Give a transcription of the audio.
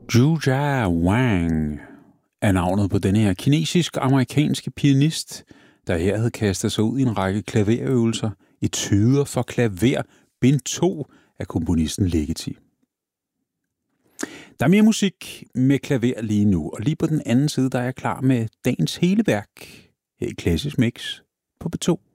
Zhuja Wang er navnet på denne her kinesisk-amerikanske pianist, der her havde kastet sig ud i en række klaverøvelser, etuder for klaver, bind 2 af komponisten Ligeti. Der er mere musik med klaver lige nu, og lige på den anden side, der er jeg klar med dagens hele værk her i Klassisk Mix på P2.